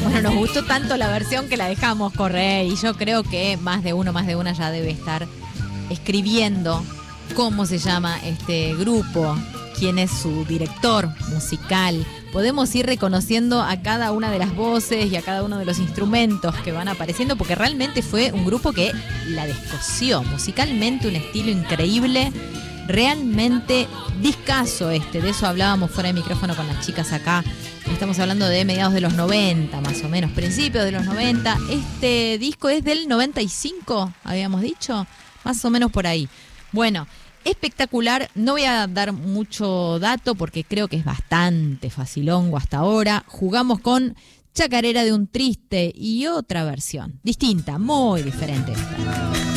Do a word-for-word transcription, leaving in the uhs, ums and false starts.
Bueno, nos gustó tanto la versión que la dejamos correr y yo creo que más de uno, más de una ya debe estar escribiendo cómo se llama este grupo, quién es su director musical. Podemos ir reconociendo a cada una de las voces y a cada uno de los instrumentos que van apareciendo, porque realmente fue un grupo que la descosió musicalmente, un estilo increíble, realmente discazo este. De eso hablábamos fuera de micrófono con las chicas acá. Estamos hablando de mediados de los noventa, más o menos, principios de los noventa. Este disco es del noventa y cinco, habíamos dicho, más o menos por ahí. Bueno, espectacular. No voy a dar mucho dato porque creo que es bastante facilongo hasta ahora. Jugamos con Chacarera de un Triste y otra versión distinta, muy diferente esta.